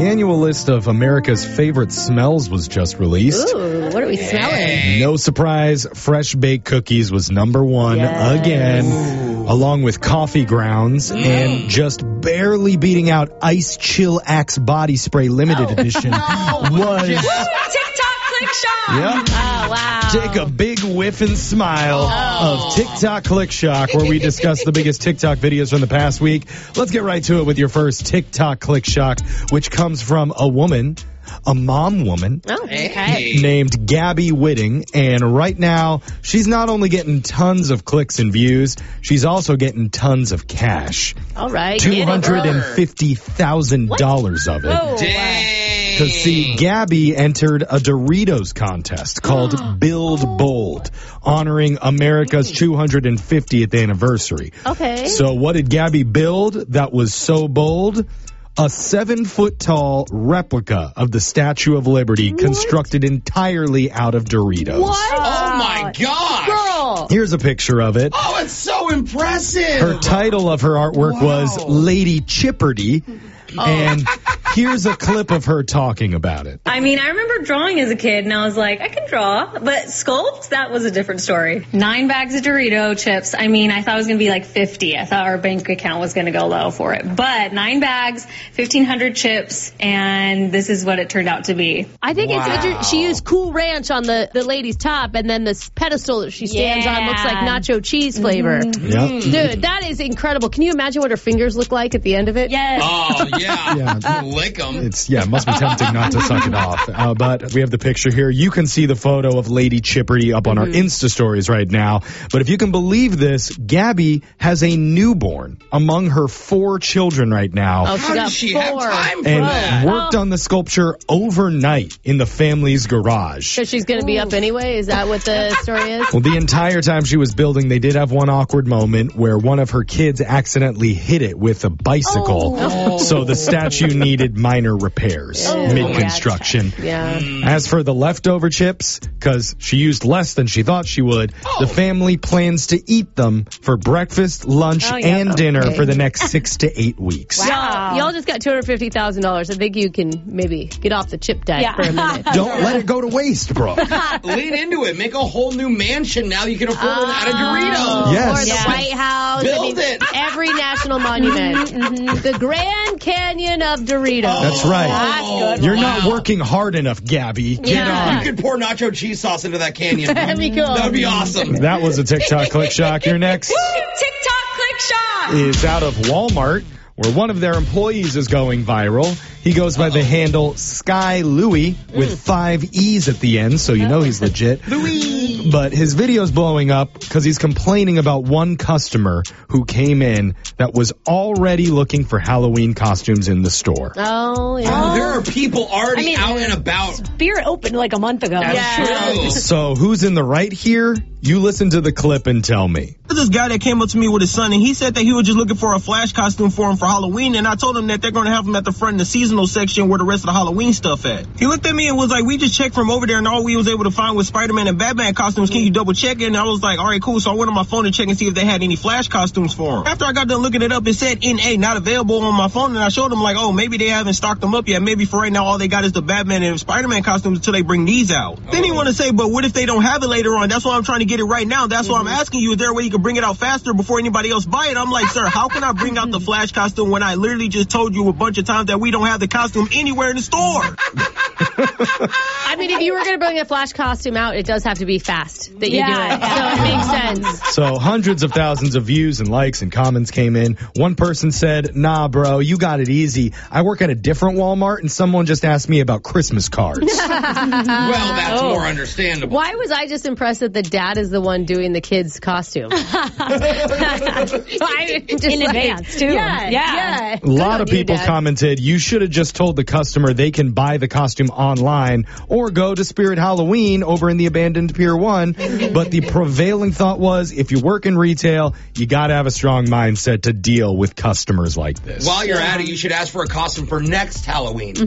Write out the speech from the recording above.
The annual list of America's favorite smells was just released. Ooh, what are we smelling? No surprise, fresh baked cookies was number one again, along with coffee grounds, and just barely beating out Ice Chill Axe Body Spray Limited Edition was... TikTok Click Shock. Yep. Oh, wow. Take a big whiff and smile of TikTok Click Shock, where we discuss the biggest TikTok videos from the past week. Let's get right to it with your first TikTok Click Shock, which comes from a woman, a mom woman, named Gabby Whitting. And right now, she's not only getting tons of clicks and views, she's also getting tons of cash. All right. $250,000 of it. Oh, Dang. Because, see, Gabby entered a Doritos contest called Build Bold, honoring America's 250th anniversary. Okay. So what did Gabby build that was so bold? A 7-foot-tall replica of the Statue of Liberty constructed entirely out of Doritos. What? Oh, my gosh. Girl. Here's a picture of it. Oh, it's so impressive. Her title of her artwork was Lady Chipperty. And here's a clip of her talking about it. I mean, I remember drawing as a kid, and I was like, I can draw, but sculpt, that was a different story. 9 bags of Dorito chips. I mean, I thought it was going to be like 50. I thought our bank account was going to go low for it. But 9 bags, 1,500 chips, and this is what it turned out to be. I think it's interesting. She used Cool Ranch on the lady's top, and then this pedestal that she stands on looks like nacho cheese flavor. Yep. Dude, that is incredible. Can you imagine what her fingers look like at the end of it? Yes. Oh, yeah. Yeah. Lick them. It must be tempting not to suck it off. But we have the picture here. You can see the photo of Lady Chipperty up on our Insta stories right now. But if you can believe this, Gabby has a newborn among her 4 children right now. Oh, How does she have time for and that? worked on the sculpture overnight in the family's garage. So she's going to be up anyway? Is that what the story is? Well, the entire time she was building, they did have one awkward moment where one of her kids accidentally hit it with a bicycle. So the statue needed minor repairs mid-construction. As for the leftover chips, because she used less than she thought she would, the family plans to eat them for breakfast, lunch, and dinner for the next 6 to 8 weeks. Wow. Y'all just got $250,000. I think you can maybe get off the chip diet for a minute. Don't let it go to waste, bro. Lean into it. Make a whole new mansion now you can afford it out of Doritos. Yes. Or the White House. Build it. Every national monument. The Grand Canyon of Doritos. That's right. That's good. You're not working hard enough, Gabby. Get on. You could pour nacho cheese sauce into that canyon. That'd be cool. That would be awesome. That was a TikTok Click Shock. Your next TikTok Click Shock. is out of Walmart, where one of their employees is going viral. He goes by the handle Sky Louie with 5 E's at the end, so you know he's legit. Louie! But his video's blowing up because he's complaining about one customer who came in that was already looking for Halloween costumes in the store. Oh, yeah. Oh, there are people already out and about. Spirit opened like a month ago. That's true. So who's in the right here? You listen to the clip and tell me. There's this guy that came up to me with his son, and he said that he was just looking for a Flash costume for him for Halloween, and I told him that they're going to have him at the front in the seasonal section where the rest of the Halloween stuff at. He looked at me and was like, we just checked from over there, and all we was able to find was Spider-Man and Batman costumes. Can you double check it? And I was like, all right, cool. So I went on my phone to check and see if they had any Flash costumes for him. After I got done looking it up, it said NA, not available on my phone, and I showed him like, oh, maybe they haven't stocked them up yet. Maybe for right now, all they got is the Batman and Spider-Man costumes until they bring these out. Then he want to say, but what if they don't have it later on? That's why I'm trying to get it right now. That's why I'm asking you, is there a way you can bring it out faster before anybody else buy it? I'm like, sir, how can I bring out the Flash costume when I literally just told you a bunch of times that we don't have the costume anywhere in the store? I mean, if you were going to bring a Flash costume out, it does have to be fast that you do it. So it makes sense. So hundreds of thousands of views and likes and comments came in. One person said, nah, bro, you got it easy. I work at a different Walmart and someone just asked me about Christmas cards. Well, that's more understandable. Why was I just impressed that the dad is the one doing the kid's costume? In advance, too. Yeah. A lot of people commented, you should have just told the customer they can buy the costume online or go to Spirit Halloween over in the abandoned Pier 1. But the prevailing thought was, if you work in retail, you got to have a strong mindset to deal with customers like this. While you're at it, you should ask for a costume for next Halloween.